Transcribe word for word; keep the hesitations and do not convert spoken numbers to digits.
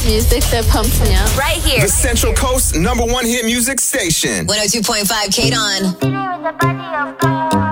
music that pumps me up. Right here. The Central Coast number one hit music station. one oh two point five K D O N.